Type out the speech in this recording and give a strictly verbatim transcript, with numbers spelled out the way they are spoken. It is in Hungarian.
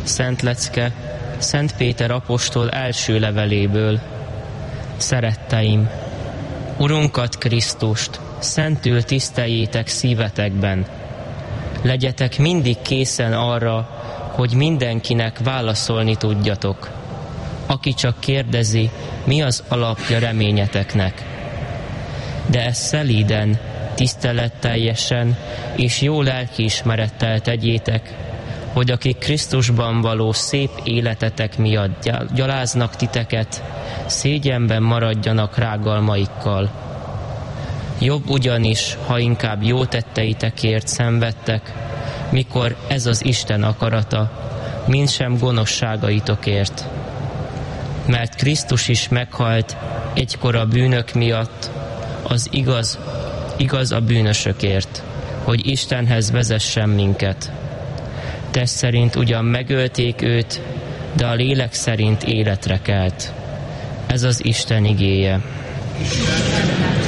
Szent lecke Szent Péter apostol első leveléből. Szeretteim, Urunkat Krisztust szentül tiszteljétek szívetekben. Legyetek mindig készen arra, hogy mindenkinek válaszolni tudjatok. Aki csak kérdezi, mi az alapja reményeteknek. De ezt szelíden, tiszteletteljesen és jó lelkiismerettel tegyétek, hogy akik Krisztusban való szép életetek miatt gyaláznak titeket, szégyenben maradjanak rágalmaikkal. Jobb ugyanis, ha inkább jó tetteitekért szenvedtek, mikor ez az Isten akarata, mint sem gonoszságaitokért. Mert Krisztus is meghalt egykor a bűnök miatt, az igaz, igaz a bűnösökért, hogy Istenhez vezessen minket. Test szerint ugyan megölték őt, de a lélek szerint életre kelt. Ez az Isten igéje.